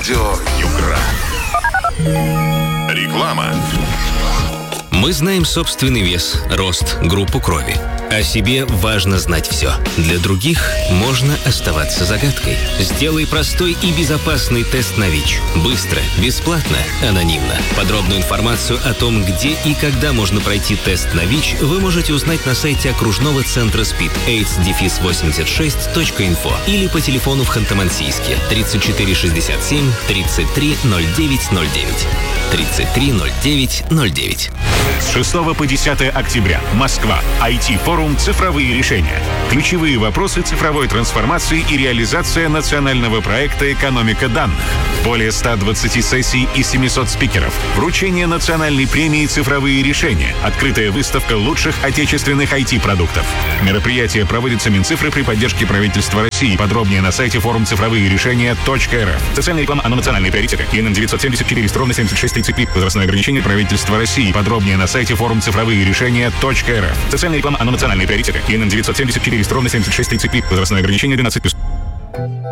Радио Югра. Реклама. Мы знаем собственный вес, рост, группу крови. О себе важно знать все. Для других можно оставаться загадкой. Сделай простой и безопасный тест на ВИЧ. Быстро, бесплатно, анонимно. Подробную информацию о том, где и когда можно пройти тест на ВИЧ, вы можете узнать на сайте окружного центра СПИД aids-86.info или по телефону в Ханты-Мансийске 3467 330909. 330909. С 6 по 10 октября. Москва. IT-форум «Цифровые решения». Ключевые вопросы цифровой трансформации и реализация национального проекта «Экономика данных». Более 120 сессий и 700 спикеров. Вручение национальной премии «Цифровые решения». Открытая выставка лучших отечественных IT-продуктов. Мероприятие проводится Минцифрой при поддержке правительства России. Подробнее на сайте форум «Цифровые решения.рф». Социальная реклама на национальные приоритеты. ИНН 974 76 33. Возрастное ограничение правительства России. Подробнее на сайте форум «Цифровые решения.рф». Социальная реклама на национальные приоритеты. ИНН 974 76 33. Возрастное ограничение 12+.